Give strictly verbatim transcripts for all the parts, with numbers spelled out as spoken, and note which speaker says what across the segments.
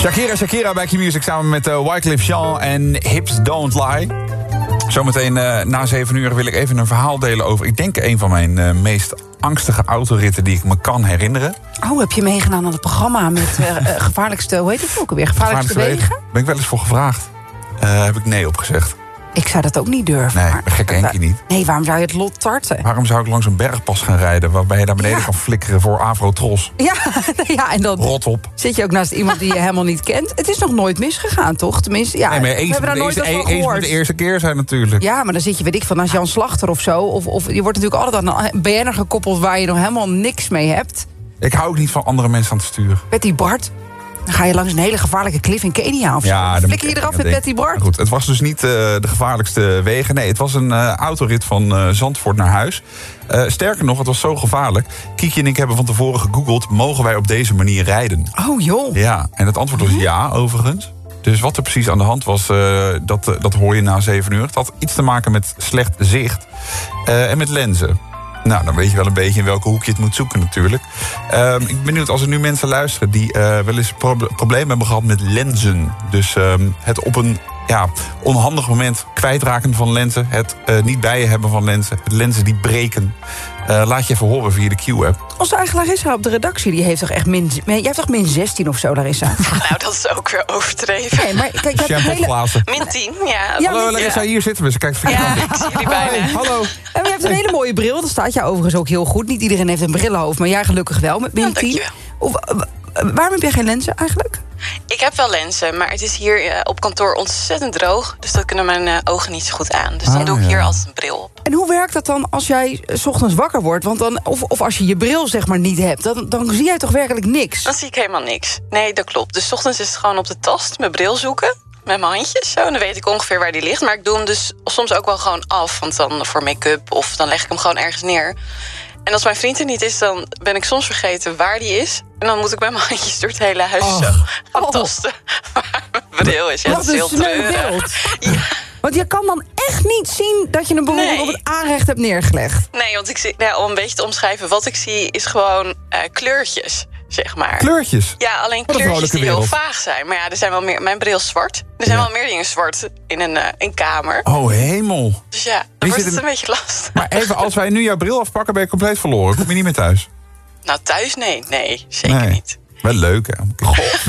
Speaker 1: Shakira, Shakira bij Q-Music samen met uh, Wyclef Jean en Hips Don't Lie. Zometeen uh, na zeven uur wil ik even een verhaal delen over... ik denk een van mijn uh, meest angstige autoritten die ik me kan herinneren.
Speaker 2: Oh, heb je meegedaan aan het programma met uh, uh, gevaarlijkste... hoe heet het ook alweer? Gevaarlijkste, gevaarlijkste wegen?
Speaker 1: Ben ik wel eens voor gevraagd. Uh, heb ik nee op gezegd.
Speaker 2: Ik zou dat ook niet durven.
Speaker 1: Nee, maar, gekke Henkie niet.
Speaker 2: Nee, waarom zou je het lot tarten?
Speaker 1: Waarom zou ik langs een bergpas gaan rijden... waarbij je naar beneden ja. kan flikkeren voor Afro-Tros?
Speaker 2: Ja, ja, en dan
Speaker 1: rot op.
Speaker 2: Zit je ook naast iemand die je helemaal niet kent. Het is nog nooit misgegaan, toch? Tenminste, ja,
Speaker 1: nee, maar eens,
Speaker 2: we hebben daar nooit
Speaker 1: eens,
Speaker 2: van
Speaker 1: eens,
Speaker 2: gehoord.
Speaker 1: Eens moet de eerste keer zijn natuurlijk.
Speaker 2: Ja, maar dan zit je, weet ik van, als Jan Slachter of zo... Of, of je wordt natuurlijk altijd aan een B N'er gekoppeld... waar je nog helemaal niks mee hebt.
Speaker 1: Ik hou ook niet van andere mensen aan het sturen.
Speaker 2: Betty Bart... Dan ga je langs een hele gevaarlijke klif in Kenia of zo.
Speaker 1: Ja,
Speaker 2: flikker je eraf met Betty Bart.
Speaker 1: Goed, het was dus niet uh, de gevaarlijkste wegen. Nee, het was een uh, autorit van uh, Zandvoort naar huis. Uh, sterker nog, het was zo gevaarlijk. Kiekje en ik hebben van tevoren gegoogeld... mogen wij op deze manier rijden?
Speaker 2: Oh joh.
Speaker 1: Ja, en het antwoord was ja, overigens. Dus wat er precies aan de hand was, uh, dat, uh, dat hoor je na zeven uur. Het had iets te maken met slecht zicht uh, en met lenzen. Nou, dan weet je wel een beetje in welke hoek je het moet zoeken natuurlijk. Uh, ik ben benieuwd als er nu mensen luisteren... die uh, wel eens pro- problemen hebben gehad met lenzen. Dus uh, het op een ja, onhandig moment kwijtraken van lenzen... het uh, niet bij je hebben van lenzen, het lenzen die breken... Uh, laat je even horen via de Q-app.
Speaker 2: Onze eigen Larissa op de redactie, die heeft toch echt min... Jij hebt toch min zestien of zo, Larissa?
Speaker 3: Nou, dat is ook weer overdreven.
Speaker 2: Nee, maar kijk, je hebt hele...
Speaker 3: min tien, ja.
Speaker 2: ja
Speaker 1: hallo Larissa, ja. Hier zitten we. Ze kijkt verkeerd.
Speaker 3: Ja, ik zie jullie bijna.
Speaker 1: Hey, hallo.
Speaker 2: En je hebt een hele mooie bril, dat staat je overigens ook heel goed. Niet iedereen heeft een brillenhoofd, maar jij gelukkig wel met min tien.
Speaker 3: Ja, dankjewel.
Speaker 2: Waarom heb jij geen lenzen eigenlijk?
Speaker 3: Ik heb wel lenzen, maar het is hier uh, op kantoor ontzettend droog. Dus dat kunnen mijn uh, ogen niet zo goed aan. Dus dan ah, doe ik ja. hier altijd een bril op.
Speaker 2: En hoe werkt dat dan als jij 's ochtends wakker wordt? Want dan, of, of als je je bril zeg maar niet hebt, dan, dan zie jij toch werkelijk niks?
Speaker 3: Dan zie ik helemaal niks. Nee, dat klopt. Dus 's ochtends is het gewoon op de tast mijn bril zoeken. Met mijn handjes zo. En dan weet ik ongeveer waar die ligt. Maar ik doe hem dus soms ook wel gewoon af. Want dan voor make-up of dan leg ik hem gewoon ergens neer. En als mijn vriend er niet is, dan ben ik soms vergeten waar die is. En dan moet ik met mijn handjes door het hele huis oh. zo gaan oh. tasten waar mijn bril is. Ja,
Speaker 2: dat, dat is heel treurig. Ja. Want je kan dan echt niet zien dat je een beroep nee. op het aanrecht hebt neergelegd.
Speaker 3: Nee, want ik zie, nou, om een beetje te omschrijven, wat ik zie is gewoon uh, kleurtjes, zeg maar.
Speaker 1: Kleurtjes?
Speaker 3: Ja, alleen kleurtjes die wereld. heel vaag zijn. Maar ja, er zijn wel meer. Mijn bril is zwart. Er zijn ja. wel meer dingen zwart in een, uh, een kamer.
Speaker 1: Oh, hemel.
Speaker 3: Dus ja, dan wordt het een, een beetje lastig.
Speaker 1: Maar even, als wij nu jouw bril afpakken, ben je compleet verloren. Kom je niet meer thuis?
Speaker 3: Nou, thuis nee. Nee, zeker nee. niet.
Speaker 1: Wel leuk, hè?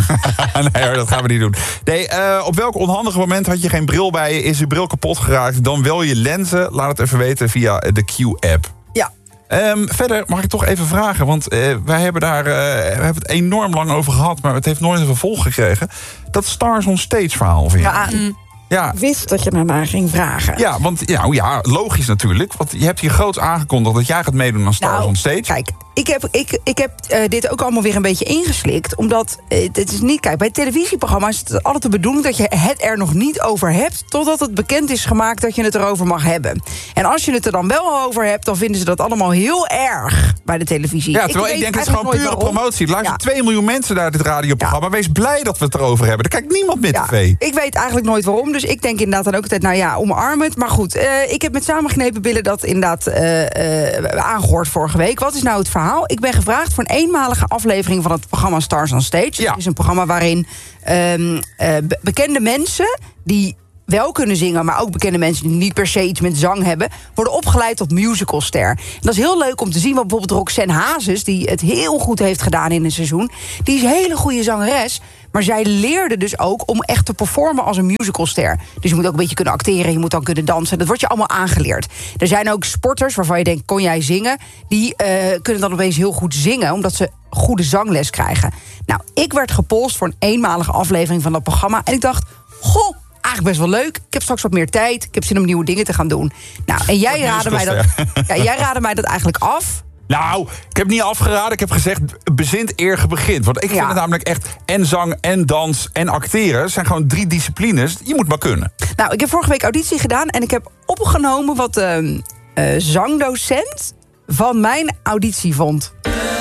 Speaker 1: Nee hoor, dat gaan we niet doen. Nee, uh, op welk onhandige moment had je geen bril bij je? Is je bril kapot geraakt? Dan wel je lenzen? Laat het even weten via de Q-app.
Speaker 2: Ja.
Speaker 1: Um, verder mag ik toch even vragen, want uh, wij hebben daar uh, we hebben het enorm lang over gehad, maar het heeft nooit een vervolg gekregen. Dat Stars on Stage verhaal van jou.
Speaker 2: Ja, mm. Ja. Ik wist dat je daarna ging vragen.
Speaker 1: Ja, want ja, ja, logisch natuurlijk. Want je hebt hier groots aangekondigd dat jij gaat meedoen aan Stars
Speaker 2: nou,
Speaker 1: on Stage.
Speaker 2: Kijk, ik heb, ik, ik heb uh, dit ook allemaal weer een beetje ingeslikt. Omdat uh, het is niet. Kijk, bij televisieprogramma's is het altijd de bedoeling dat je het er nog niet over hebt, totdat het bekend is gemaakt dat je het erover mag hebben. En als je het er dan wel over hebt, dan vinden ze dat allemaal heel erg bij de televisie.
Speaker 1: Ja, terwijl ik, ik denk het is gewoon pure waarom. promotie. Er luisteren ja. twee miljoen mensen naar dit radioprogramma. Ja. Wees blij dat we het erover hebben. Er kijkt niemand meer
Speaker 2: ja,
Speaker 1: tv.
Speaker 2: Ik weet eigenlijk nooit waarom. Dus ik denk inderdaad dan ook altijd, nou ja, omarm het. Maar goed, uh, ik heb met samengeknepen billen dat inderdaad uh, uh, aangehoord vorige week. Wat is nou het verhaal? Ik ben gevraagd voor een eenmalige aflevering van het programma Stars on Stage. Ja. Het is een programma waarin um, uh, bekende mensen die wel kunnen zingen, maar ook bekende mensen die niet per se iets met zang hebben, worden opgeleid tot musicalster. En dat is heel leuk om te zien, want bijvoorbeeld Roxanne Hazes, die het heel goed heeft gedaan in een seizoen, die is een hele goede zangeres, maar zij leerde dus ook om echt te performen als een musicalster. Dus je moet ook een beetje kunnen acteren, je moet dan kunnen dansen. Dat wordt je allemaal aangeleerd. Er zijn ook sporters waarvan je denkt, kon jij zingen? Die uh, kunnen dan opeens heel goed zingen, omdat ze goede zangles krijgen. Nou, ik werd gepolst voor een eenmalige aflevering van dat programma en ik dacht, goh, eigenlijk best wel leuk. Ik heb straks wat meer tijd. Ik heb zin om nieuwe dingen te gaan doen. Nou, en jij raadde mij dat, ja, jij raadde mij dat eigenlijk af.
Speaker 1: Nou, ik heb niet afgeraden. Ik heb gezegd, bezint eer ge begint. Want ik vind ja. het namelijk echt en zang en dans en acteren. Het zijn gewoon drie disciplines. Je moet maar kunnen.
Speaker 2: Nou, ik heb vorige week auditie gedaan en ik heb opgenomen wat de uh, zangdocent van mijn auditie vond.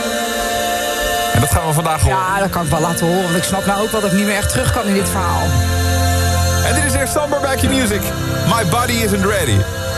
Speaker 1: En dat gaan we vandaag horen.
Speaker 2: Ja, dat kan ik wel laten horen. Want ik snap nou ook wel dat ik niet meer echt terug kan in dit verhaal.
Speaker 1: En dit is eerst Summer bij Q-Music. My body isn't ready.